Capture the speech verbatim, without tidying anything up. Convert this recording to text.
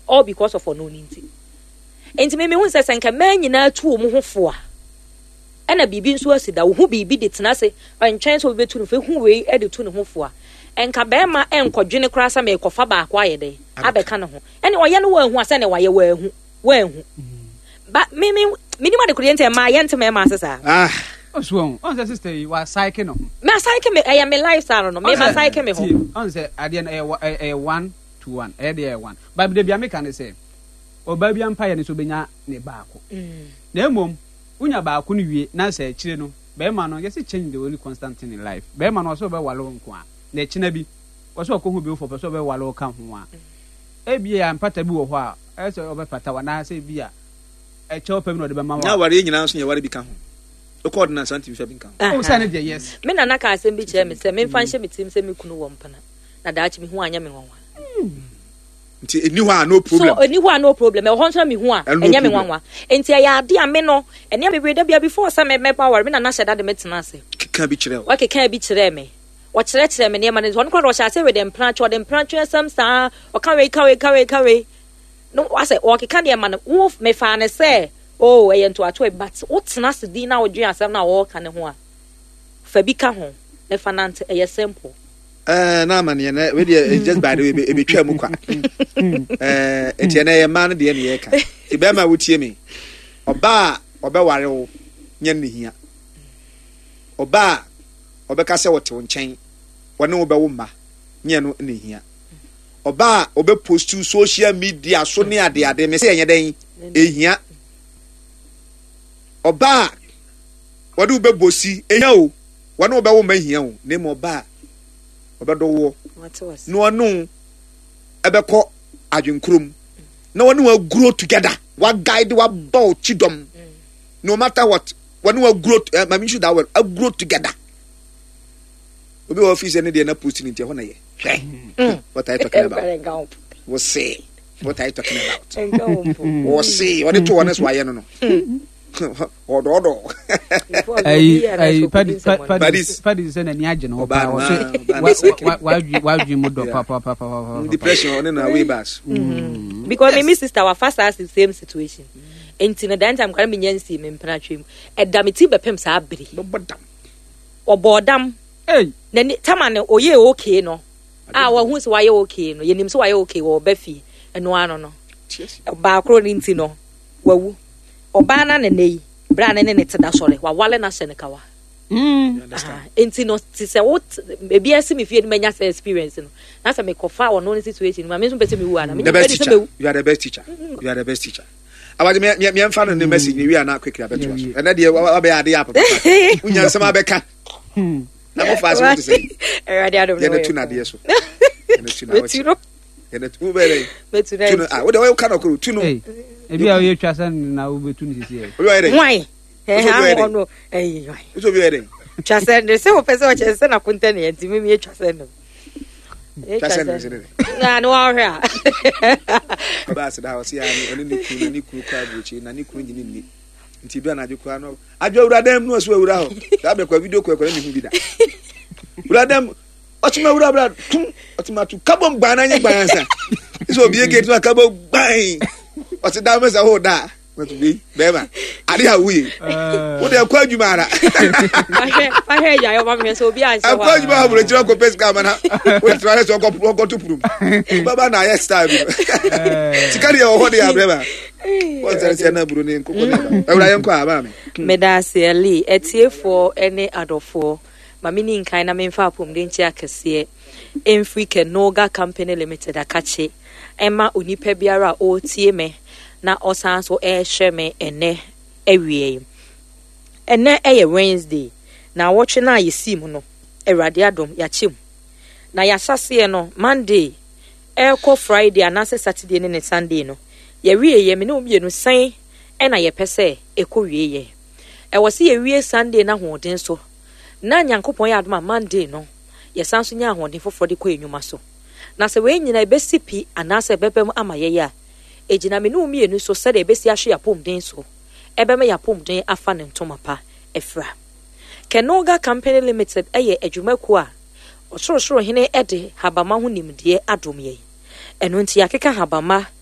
all because of ono ninti enti me me hu se senka man nyina tu omo ho fo a ena bibi nso asida wo hu bibi de tena se antwen so betu no fe hu we e de tu ne ho fo a enka be ma enkodwene kra sa me kofa ba akwa ye de abeka ne ho ene oye no wa hu ase ne waye wa hu wa hu ba me me minimum de kuriente ma ye nteme ma sesa ah Oswon, on the sister you are psyche no. Me psyche me I am me lifestyle no. Me ma psyche me ho. On say ade na e one to one. E dey one. But the bia me can say. Oba bia mpa ye ne so benya ne baako. Na emom, unya baako no wie na say kire no. Be ma no yes change the only constant thing in life. Be ma no so be walo nko a. Na kina bi. Wo ko hu bi fo so be walo ka ho a. E bia ampata bi wo ho a. E so obe pata wa na say bia. E che opem no de be ma wa. Na ware nyina so ye ware bi ka ho. The coordinates anti we shopping camp. Oh, send it yes. Me na na ka asem bi che me se me fan hye me tim se me kunu wo mpana. Na da achi me hu anya me nwanwa. Nti eni ho a no problem. So eni ho a no problem. E ho nso me hu a enya me nwanwa. Enti ya ade a me no, ene me breda bia before say me me power me na na hye da de me tena ase. Keka bi kire. Wa keka bi kire me. Wa kire kire me ne ma ne won kwa ro hye ase we dem plan cho dem plan cho sam sa. O ka we ka we ka we ka we. No wa say o keka de ma no wo me fa ne say oh e yento ato but wotena se din na odwe asem na wo ka ne ho a fa bi ka ho ne fanante e ye simple eh na ma ne na we dey just by the way e betwa mu kwa eh enti na ye man de ne ye ka ti be ma wotie me oba obe ware wo nya ne hia oba obe ka se wote wo nchen wone wo be wo ma nya no ne hia oba obe post to social media so ne ade ade me se enye den e hia oba wadu be bosi ehia o wanu be wo ma hia o ne mo oba obedo wo no anu ebekọ adwenkrum na wanu wa grow together wa guide wa bow chidom no matter what wanu wa grow uh, mami should that well uh, grow together obi office any dey na post ni tie ho na ye what are you talking about we say what are you talking about we say what it one is why no no odo odo ai ai padis padis padis na ni age no ba wa wa wa mu do pa pa pa pa depression on na way bass because my sister wa fast as the same situation enti na dan time kwara me nyansi me mpana twem edameti bepem sa abiri bodam obodam eh na tamane oye okay no ah wa hu se wa ye okay no yenim se wa ye okay wo ba fi eno ano no ba akro ni nti no wawu obana ne nei bra ne ne teda sore wa wale na se ne kawa mm enti no ti se what e bia se me fie ni manya se experience no na se me kofa wo no situation ma me so pese me wu ana me you are the best teacher you are the best teacher abaje me me mfa no ne message ni wi ana quick ya beto so ena de wa be ade ya papa unya nsema be ka na mo fa so to say e ade ado no tu na de so ena tu na wo ena tu be betu na tu ah wo de wo ka no ko tu no e bia ye twa san na wo betu ni sisi e wo ye why eh ha no eh why so bi ye twa san de se wo pese wo che se na kunta ne enti me me twa san no twa san ne se ne na no wa hwa ba se da wo se ya ni ni ku ni ku ka buchi na ni ku nyini ni nti bia na adwo no adwo awura dem no so awura ho da be kwa video kwa kwa ni hu bi da awura dem otuma awura bra tum otuma tu kabom gba na nya gba ansa so bi e get ma kabom gban o se da me se ho da what be be ma ade ha wi wo de kwa adwuma ara fa he fa he ya yo ma me so bi ansa wa kwa adwuma ha bro jira ko pes ka mana we try so ko ko to prum baba na yes style bi tikari ya ho de ya brema what's that say na bro ne ko ko ne awura yen ko aba me me da se ali etie for any adofo mami ni nkan na me mfa apom de nchi akese Enfrike Noga Company Limited akache ema onipa biara o tie me na osan so e hwe me ene ewie ene eye Wednesday na watch na yesim no Awurade adom ya chim na ya sase no Monday e ko Friday anase Saturday ne Sunday no ye wie ye me no mienu san e na ye pese e ko wie ye e wo se ye wie Sunday na hoden so na Nyankopon ya adom Monday no yesan so nya ahoden foforo de ko enwuma so na se we nyina ebesipi anase bebem amaye ya ejina me no mienu so se de ebesi ahwe yapom den so ebeme yapom den afa ne ntoma pa efra Kenoga Company Limited eye adwumaku a osorosoro hene ede habama ho nimde adom ye eno nti yakeka habama